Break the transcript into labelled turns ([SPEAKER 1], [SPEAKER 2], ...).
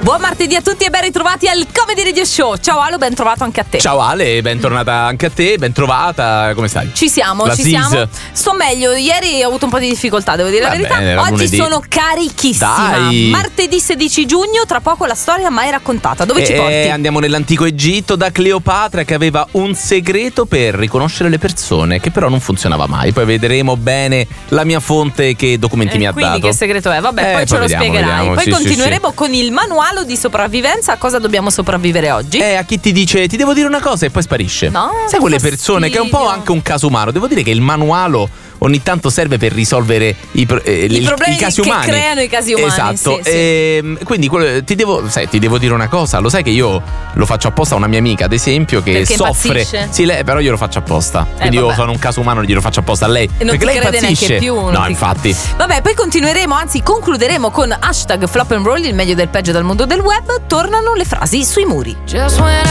[SPEAKER 1] Buon martedì a tutti e ben ritrovati al Comedy Radio Show. Ciao Ale, ben trovato anche a te.
[SPEAKER 2] Ciao Ale, ben tornata anche a te, ben trovata, come stai?
[SPEAKER 1] Ci siamo. Sto meglio, ieri ho avuto un po' di difficoltà, devo dire la verità. Oggi lunedì. Sono carichissima.
[SPEAKER 2] Dai.
[SPEAKER 1] Martedì 16 giugno, tra poco la storia mai raccontata. Dove ci porti?
[SPEAKER 2] Andiamo nell'antico Egitto da Cleopatra, che aveva un segreto per riconoscere le persone, che però non funzionava mai. Poi vedremo bene la mia fonte che documenti mi ha dato.
[SPEAKER 1] Quindi che segreto è? Vabbè, poi ce lo spiegherai. Poi continueremo con il manuale di sopravvivenza. A cosa dobbiamo sopravvivere oggi?
[SPEAKER 2] A chi ti dice ti devo dire una cosa e poi sparisce.
[SPEAKER 1] No,
[SPEAKER 2] sai quelle persone che è un po' anche un caso umano. Devo dire che il manuale ogni tanto serve per risolvere i problemi
[SPEAKER 1] casi
[SPEAKER 2] umani.
[SPEAKER 1] Che creano i casi umani.
[SPEAKER 2] Esatto.
[SPEAKER 1] Sì.
[SPEAKER 2] Quindi ti devo dire una cosa. Lo sai che io lo faccio apposta a una mia amica, ad esempio, che
[SPEAKER 1] perché
[SPEAKER 2] soffre.
[SPEAKER 1] Impazzisce?
[SPEAKER 2] Sì, lei, però io lo faccio apposta. Quindi io sono un caso umano, glielo faccio apposta a lei.
[SPEAKER 1] E non
[SPEAKER 2] perché
[SPEAKER 1] ti
[SPEAKER 2] lei
[SPEAKER 1] crede
[SPEAKER 2] impazzisce.
[SPEAKER 1] neanche più.
[SPEAKER 2] No, infatti.
[SPEAKER 1] Vabbè, poi continueremo, anzi concluderemo con #Flop and Roll, il meglio del peggio dal mondo del web. Tornano le frasi sui muri.